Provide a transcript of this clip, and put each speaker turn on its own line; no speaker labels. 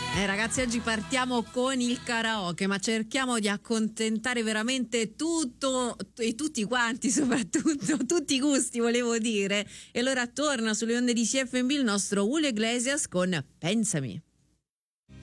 Ragazzi, oggi partiamo con il karaoke, ma cerchiamo di accontentare veramente tutto e tutti quanti, soprattutto tutti i gusti, volevo dire. E allora torna sulle onde di CFMB il nostro Julio Iglesias con Pensami.